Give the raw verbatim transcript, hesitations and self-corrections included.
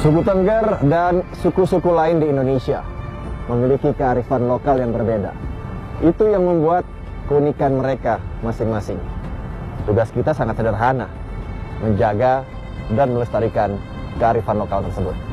Suku Tengger dan suku-suku lain di Indonesia memiliki kearifan lokal yang berbeda. Itu yang membuat keunikan mereka masing-masing. Tugas kita sangat sederhana, menjaga dan melestarikan kearifan lokal tersebut.